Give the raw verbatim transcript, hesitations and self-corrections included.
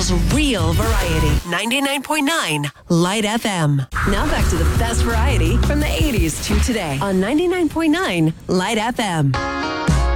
Nashville's real variety. ninety-nine point nine Light F M. Now back to the best variety from the eighties to today on ninety-nine point nine Light F M.